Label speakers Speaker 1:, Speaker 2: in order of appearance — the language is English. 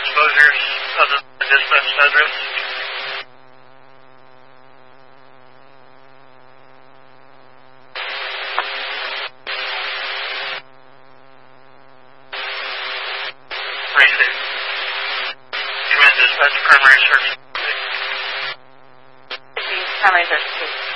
Speaker 1: exposures other than the dispatch address? Receive. Command dispatch primary search.
Speaker 2: Receive primary search.